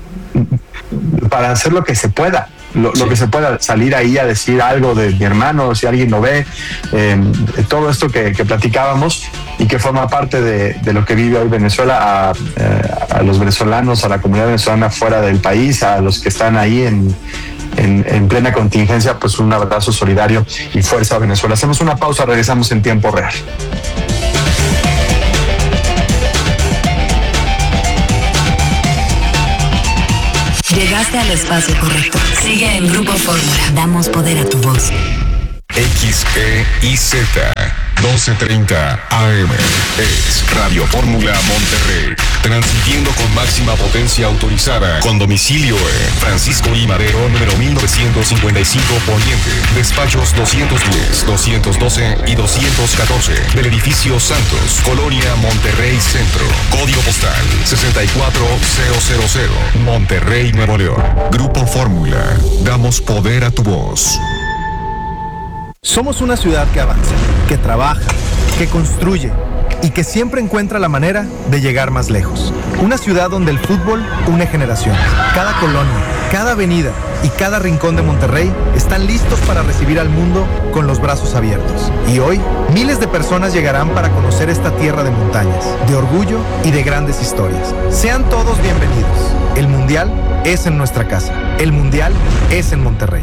para hacer lo que se pueda, lo, sí. lo que se pueda, salir ahí a decir algo de mi hermano, si alguien lo ve, eh, todo esto que, que platicábamos y que forma parte de, de lo que vive hoy Venezuela, a, a los venezolanos, a la comunidad venezolana fuera del país, a los que están ahí en, en, en plena contingencia, pues un abrazo solidario y fuerza a Venezuela. Hacemos una pausa, regresamos en tiempo real. Llegaste al espacio correcto. Sigue en Grupo Fórmula. Damos poder a tu voz. X E I Z doce treinta A M. Es Radio Fórmula Monterrey, transmitiendo con máxima potencia autorizada, con domicilio en Francisco I. Madero, número mil novecientos cincuenta y cinco Poniente, despachos doscientos diez, doscientos doce y doscientos catorce, del edificio Santos, Colonia Monterrey Centro, código postal sesenta y cuatro mil, Monterrey, Nuevo León. Grupo Fórmula, damos poder a tu voz. Somos una ciudad que avanza, que trabaja, que construye y que siempre encuentra la manera de llegar más lejos. Una ciudad donde el fútbol une generaciones. Cada colonia, cada avenida y cada rincón de Monterrey están listos para recibir al mundo con los brazos abiertos. Y hoy, miles de personas llegarán para conocer esta tierra de montañas, de orgullo y de grandes historias. Sean todos bienvenidos. El Mundial es en nuestra casa. El Mundial es en Monterrey.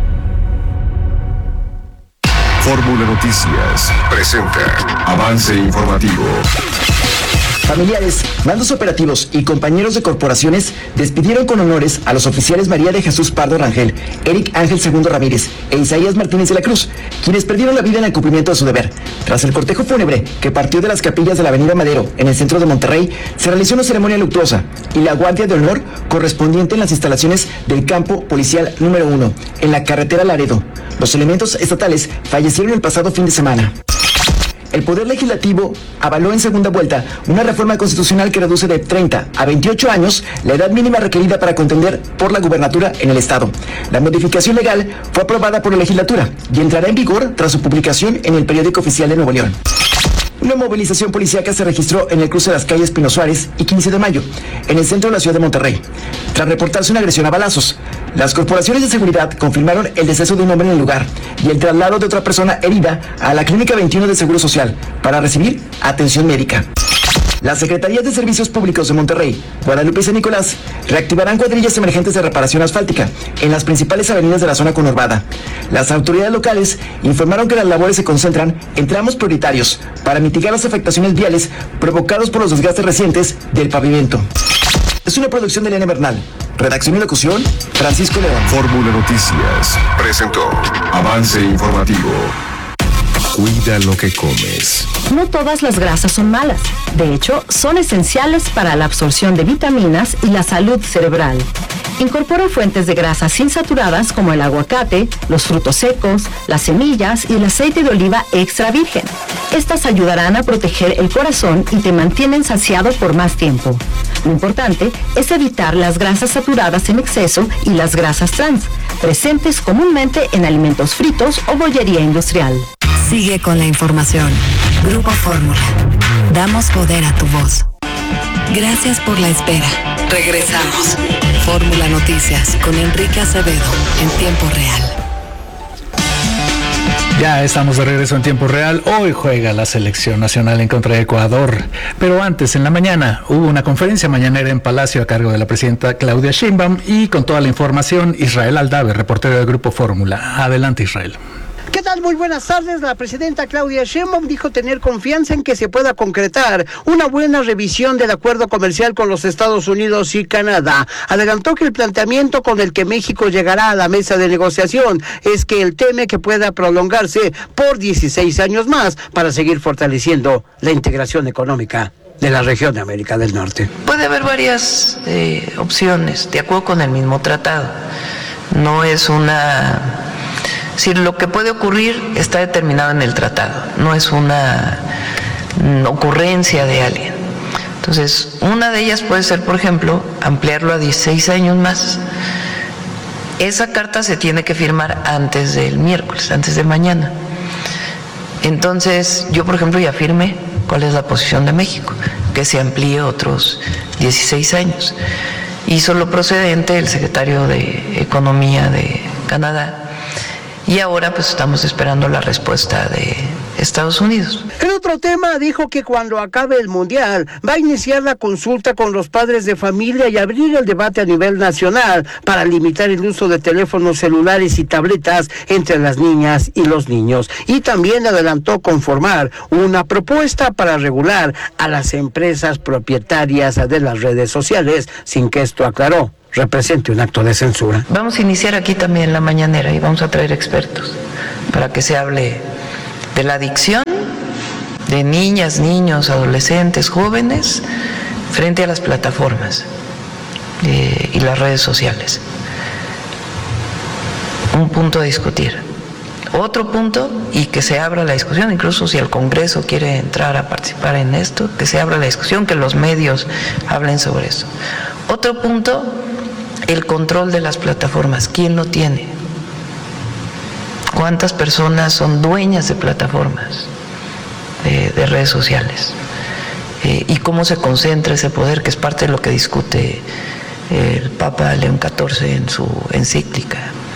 Fórmula Noticias presenta Avance Informativo. Familiares, mandos operativos y compañeros de corporaciones despidieron con honores a los oficiales María de Jesús Pardo Rangel, Eric Ángel Segundo Ramírez e Isaías Martínez de la Cruz, quienes perdieron la vida en el cumplimiento de su deber. Tras el cortejo fúnebre que partió de las capillas de la avenida Madero, en el centro de Monterrey, se realizó una ceremonia luctuosa y la guardia de honor correspondiente en las instalaciones del campo policial número uno, en la carretera Laredo. Los elementos estatales fallecieron el pasado fin de semana. El Poder Legislativo avaló en segunda vuelta una reforma constitucional que reduce de treinta a veintiocho años la edad mínima requerida para contender por la gubernatura en el Estado. La modificación legal fue aprobada por la legislatura y entrará en vigor tras su publicación en el Periódico Oficial de Nuevo León. Una movilización policíaca se registró en el cruce de las calles Pino Suárez y quince de mayo, en el centro de la ciudad de Monterrey, tras reportarse una agresión a balazos. Las corporaciones de seguridad confirmaron el deceso de un hombre en el lugar y el traslado de otra persona herida a la Clínica veintiuno del Seguro Social para recibir atención médica. Las Secretarías de Servicios Públicos de Monterrey, Guadalupe y San Nicolás reactivarán cuadrillas emergentes de reparación asfáltica en las principales avenidas de la zona conurbada. Las autoridades locales informaron que las labores se concentran en tramos prioritarios para mitigar las afectaciones viales provocadas por los desgastes recientes del pavimento. Es una producción de Elena Bernal. Redacción y locución, Francisco León. Fórmula Noticias presentó Avance Informativo. Cuida lo que comes. No todas las grasas son malas. De hecho, son esenciales para la absorción de vitaminas y la salud cerebral. Incorpora fuentes de grasas insaturadas como el aguacate, los frutos secos, las semillas y el aceite de oliva extra virgen. Estas ayudarán a proteger el corazón y te mantienen saciado por más tiempo. Lo importante es evitar las grasas saturadas en exceso y las grasas trans, presentes comúnmente en alimentos fritos o bollería industrial. Sigue con la información. Grupo Fórmula. Damos poder a tu voz. Gracias por la espera. Regresamos. Fórmula Noticias con Enrique Acevedo en tiempo real. Ya estamos de regreso en tiempo real. Hoy juega la selección nacional en contra de Ecuador. Pero antes, en la mañana, hubo una conferencia mañanera en Palacio a cargo de la presidenta Claudia Sheinbaum y con toda la información, Israel Aldave, reportero del Grupo Fórmula. Adelante, Israel. ¿Qué tal? Muy buenas tardes. La presidenta Claudia Sheinbaum dijo tener confianza en que se pueda concretar una buena revisión del acuerdo comercial con los Estados Unidos y Canadá. Adelantó que el planteamiento con el que México llegará a la mesa de negociación es que él teme que pueda prolongarse por dieciséis años más para seguir fortaleciendo la integración económica de la región de América del Norte. Puede haber varias eh, opciones, de acuerdo con el mismo tratado. No es una... Es decir, lo que puede ocurrir está determinado en el tratado, no es una ocurrencia de alguien. Entonces, una de ellas puede ser, por ejemplo, ampliarlo a dieciséis años más. Esa carta se tiene que firmar antes del miércoles, antes de mañana. Entonces, yo, por ejemplo, ya firmé cuál es la posición de México, que se amplíe otros dieciséis años. Hizo lo procedente el secretario de Economía de Canadá. Y ahora pues estamos esperando la respuesta de Estados Unidos. En otro tema, dijo que cuando acabe el Mundial va a iniciar la consulta con los padres de familia y abrir el debate a nivel nacional para limitar el uso de teléfonos celulares y tabletas entre las niñas y los niños. Y también adelantó conformar una propuesta para regular a las empresas propietarias de las redes sociales, sin que esto, aclaró, represente un acto de censura. Vamos a iniciar aquí también la mañanera y vamos a traer expertos para que se hable de la adicción de niñas, niños, adolescentes, jóvenes frente a las plataformas eh, y las redes sociales. Un punto a discutir. Otro punto, y que se abra la discusión, incluso si el Congreso quiere entrar a participar en esto, que se abra la discusión, que los medios hablen sobre eso. Otro punto, el control de las plataformas. ¿Quién lo tiene? ¿Cuántas personas son dueñas de plataformas, de, de redes sociales? Eh, ¿Y cómo se concentra ese poder, que es parte de lo que discute el Papa León catorce en su encíclica?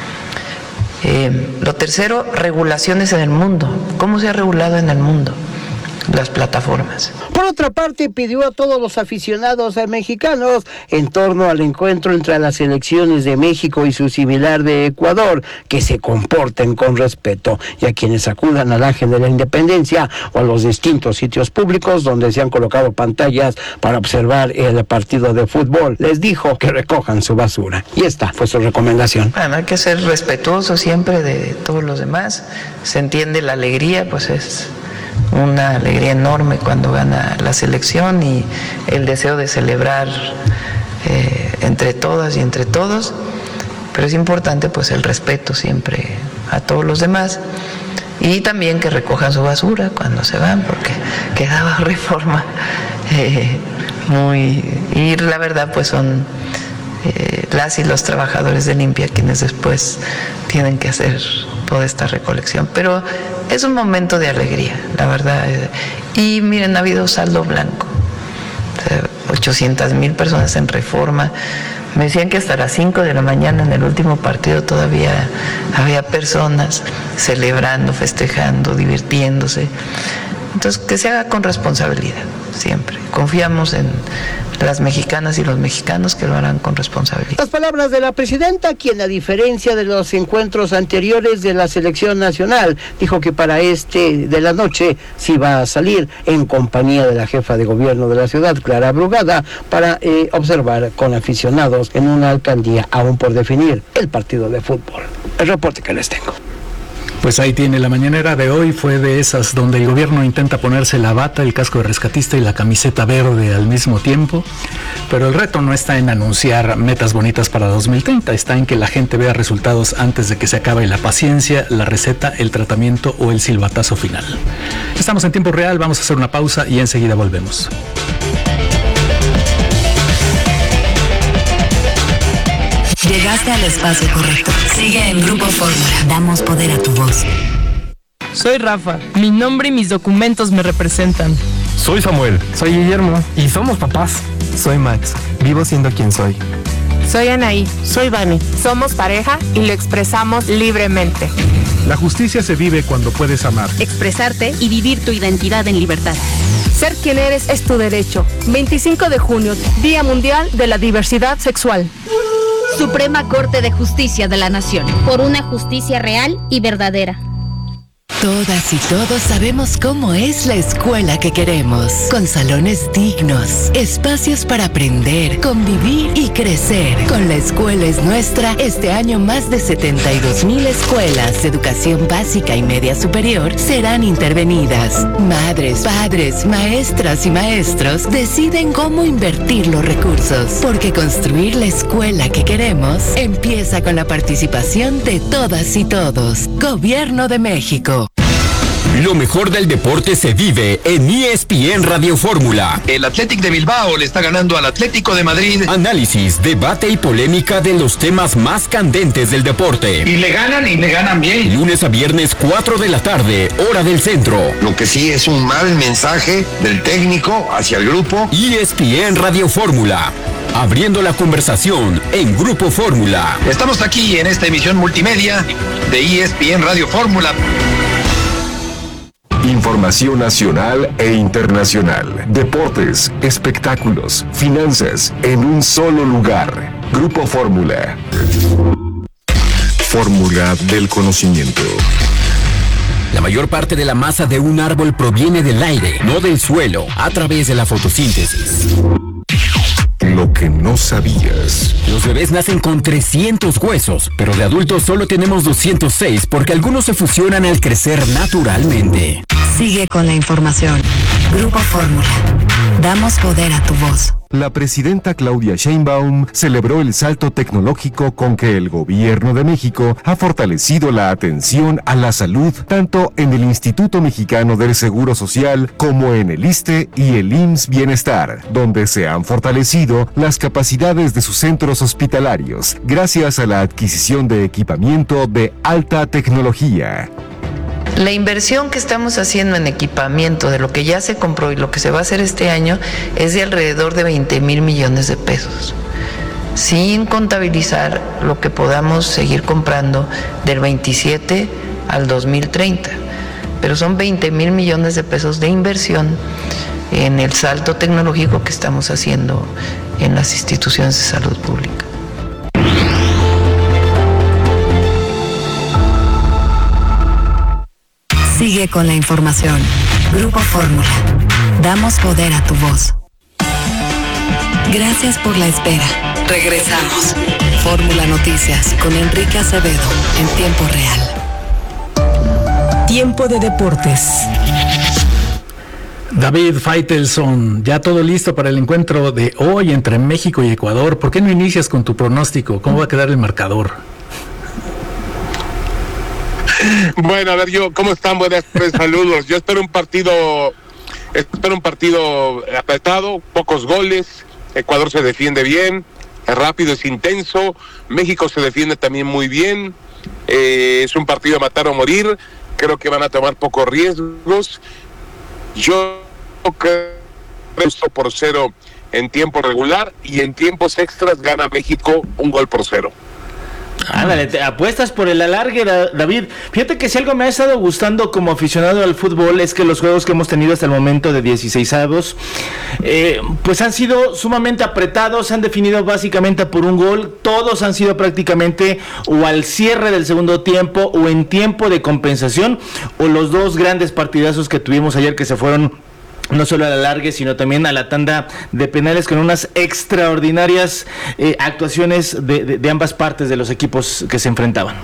Eh, lo tercero, regulaciones en el mundo. ¿Cómo se ha regulado en el mundo las plataformas? Por otra parte, pidió a todos los aficionados mexicanos en torno al encuentro entre las selecciones de México y su similar de Ecuador que se comporten con respeto, y a quienes acudan al Ángel de la Independencia o a los distintos sitios públicos donde se han colocado pantallas para observar el partido de fútbol, les dijo que recojan su basura. Y esta fue su recomendación. Bueno, hay que ser respetuoso siempre de todos los demás. Se entiende la alegría, pues es una alegría enorme cuando gana la selección y el deseo de celebrar eh, entre todas y entre todos, pero es importante pues el respeto siempre a todos los demás, y también que recojan su basura cuando se van, porque quedaba Reforma eh, muy, y la verdad pues son eh, las y los trabajadores de limpia quienes después tienen que hacer toda esta recolección, pero es un momento de alegría, la verdad. Y miren, ha habido saldo blanco, ochocientas mil personas en Reforma. Me decían que hasta las cinco de la mañana en el último partido todavía había personas celebrando, festejando, divirtiéndose. Entonces, que se haga con responsabilidad, siempre. Confiamos en las mexicanas y los mexicanos que lo harán con responsabilidad. Las palabras de la presidenta, quien a diferencia de los encuentros anteriores de la selección nacional, dijo que para este de la noche sí va a salir en compañía de la jefa de gobierno de la ciudad, Clara Brugada, para eh, observar con aficionados en una alcaldía aún por definir el partido de fútbol. El reporte que les tengo. Pues ahí tiene, la mañanera de hoy fue de esas donde el gobierno intenta ponerse la bata, el casco de rescatista y la camiseta verde al mismo tiempo, pero el reto no está en anunciar metas bonitas para dos mil treinta, está en que la gente vea resultados antes de que se acabe la paciencia, la receta, el tratamiento o el silbatazo final. Estamos en tiempo real, vamos a hacer una pausa y enseguida volvemos. Llegaste al espacio correcto. Sigue en Grupo Fórmula. Damos poder a tu voz. Soy Rafa. Mi nombre y mis documentos me representan. Soy Samuel. Soy Guillermo. Y somos papás. Soy Max. Vivo siendo quien soy. Soy Anaí. Soy Vani. Somos pareja y lo expresamos libremente. La justicia se vive cuando puedes amar, expresarte y vivir tu identidad en libertad. Ser quien eres es tu derecho. veinticinco de junio, Día Mundial de la Diversidad Sexual. Suprema Corte de Justicia de la Nación. Por una justicia real y verdadera. Todas y todos sabemos cómo es la escuela que queremos, con salones dignos, espacios para aprender, convivir y crecer. Con La Escuela es Nuestra, este año más de setenta y dos mil escuelas de educación básica y media superior serán intervenidas. Madres, padres, maestras y maestros deciden cómo invertir los recursos, porque construir la escuela que queremos empieza con la participación de todas y todos. Gobierno de México. Lo mejor del deporte se vive en E S P N Radio Fórmula. El Athletic de Bilbao le está ganando al Atlético de Madrid. Análisis, debate y polémica de los temas más candentes del deporte. Y le ganan y le ganan bien. Lunes a viernes, cuatro de la tarde, hora del centro. Lo que sí es un mal mensaje del técnico hacia el grupo. E S P N Radio Fórmula. Abriendo la conversación en Grupo Fórmula. Estamos aquí en esta emisión multimedia de E S P N Radio Fórmula. Información nacional e internacional, deportes, espectáculos, finanzas, en un solo lugar. Grupo Fórmula. Fórmula del conocimiento. La mayor parte de la masa de un árbol proviene del aire, no del suelo, a través de la fotosíntesis. Lo que no no sabías. Los bebés nacen con trescientos huesos, pero de adultos solo tenemos doscientos seis porque algunos se fusionan al crecer naturalmente. Sigue con la información. Grupo Fórmula. Damos poder a tu voz. La presidenta Claudia Sheinbaum celebró el salto tecnológico con que el gobierno de México ha fortalecido la atención a la salud tanto en el Instituto Mexicano del Seguro Social como en el ISSSTE y el I M S S Bienestar, donde se han fortalecido las capacidades de sus centros hospitalarios gracias a la adquisición de equipamiento de alta tecnología. La inversión que estamos haciendo en equipamiento de lo que ya se compró y lo que se va a hacer este año es de alrededor de veinte mil millones de pesos, sin contabilizar lo que podamos seguir comprando del veintisiete al dos mil treinta. Pero son veinte mil millones de pesos de inversión en el salto tecnológico que estamos haciendo en las instituciones de salud pública. Sigue con la información. Grupo Fórmula. Damos poder a tu voz. Gracias por la espera. Regresamos. Fórmula Noticias con Enrique Acevedo en tiempo real. Tiempo de deportes. David Faitelson, ya todo listo para el encuentro de hoy entre México y Ecuador. ¿Por qué no inicias con tu pronóstico? ¿Cómo va a quedar el marcador? Bueno, a ver, yo, ¿cómo están? Buenas tardes, saludos. Yo espero un partido, espero un partido apretado, pocos goles. Ecuador se defiende bien, es rápido, es intenso. México se defiende también muy bien. Eh, es un partido a matar o morir. Creo que van a tomar pocos riesgos. Yo creo que por cero en tiempo regular y en tiempos extras gana México un gol por cero. Ándale, te apuestas por el alargue, David. Fíjate que si algo me ha estado gustando como aficionado al fútbol es que los juegos que hemos tenido hasta el momento de dieciseisavos eh, pues han sido sumamente apretados, se han definido básicamente por un gol. Todos han sido prácticamente o al cierre del segundo tiempo o en tiempo de compensación, o los dos grandes partidazos que tuvimos ayer que se fueron no solo al alargue, sino también a la tanda de penales con unas extraordinarias eh, actuaciones de, de, de ambas partes de los equipos que se enfrentaban.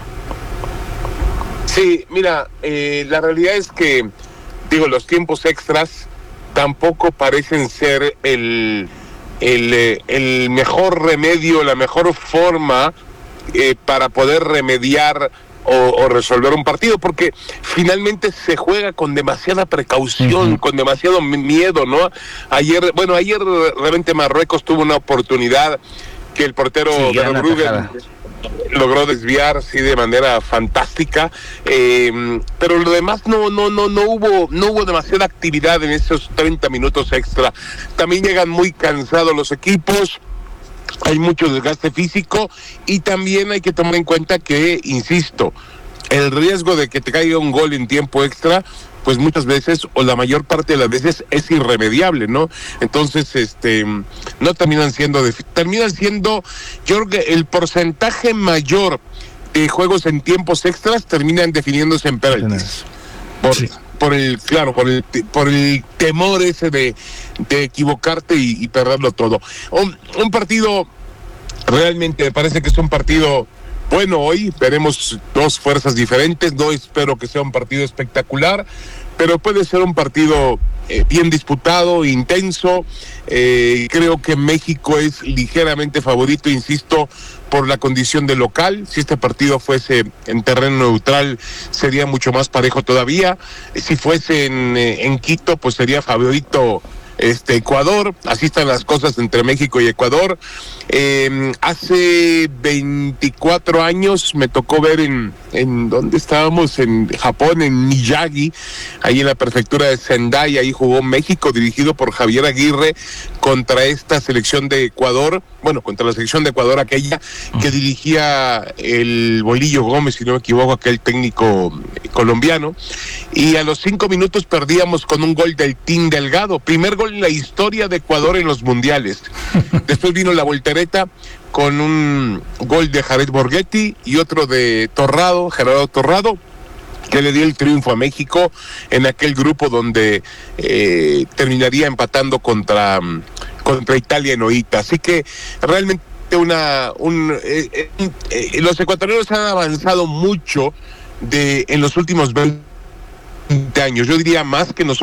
Sí, mira, eh, la realidad es que, digo, los tiempos extras tampoco parecen ser el, el, eh, el mejor remedio, la mejor forma eh, para poder remediar O, o resolver un partido, porque finalmente se juega con demasiada precaución, uh-huh. con demasiado miedo, ¿no? Ayer, bueno, ayer realmente Marruecos tuvo una oportunidad que el portero sí, Verbruggen logró desviar, sí, de manera fantástica, eh, pero lo demás no, no, no, no hubo, no hubo demasiada actividad en esos treinta minutos extra. También llegan muy cansados los equipos. Hay mucho desgaste físico y también hay que tomar en cuenta que, insisto, el riesgo de que te caiga un gol en tiempo extra, pues muchas veces, o la mayor parte de las veces, es irremediable, ¿no? Entonces, este, no terminan siendo, de, terminan siendo, yo creo que el porcentaje mayor de juegos en tiempos extras terminan definiéndose en penaltis. Por, sí. por el, claro, por el, por el temor ese de, de equivocarte y, y perderlo todo. Un, un partido, realmente me parece que es un partido bueno hoy, veremos dos fuerzas diferentes, no espero que sea un partido espectacular, pero puede ser un partido eh, bien disputado, intenso. Eh, creo que México es ligeramente favorito, insisto, por la condición de local. Si este partido fuese en terreno neutral, sería mucho más parejo todavía. Si fuese en, en Quito, pues sería favorito este Ecuador. Así están las cosas entre México y Ecuador. Eh, hace veinticuatro años me tocó ver en, en ¿dónde estábamos? En Japón, en Miyagi, ahí en la prefectura de Sendai. Ahí jugó México, dirigido por Javier Aguirre, contra esta selección de Ecuador, bueno, contra la selección de Ecuador aquella que dirigía el Bolillo Gómez, si no me equivoco, aquel técnico colombiano, y a los cinco minutos perdíamos con un gol del Team Delgado, primer gol en la historia de Ecuador en los mundiales. Después vino la voltereta con un gol de Jared Borghetti y otro de Torrado, Gerardo Torrado, que le dio el triunfo a México en aquel grupo donde eh, terminaría empatando contra, contra Italia en Oita. Así que realmente una un eh, eh, eh, los ecuatorianos han avanzado mucho de en los últimos veinte años. Yo diría más que nosotros.